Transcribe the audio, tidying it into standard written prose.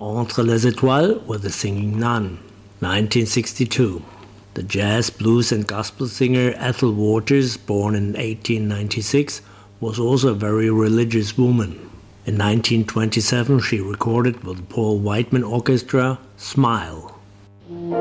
Entre les Étoiles with The Singing Nun, 1962. The jazz, blues and gospel singer Ethel Waters, born in 1896, was also a very religious woman. In 1927 she recorded with the Paul Whiteman Orchestra, Smile.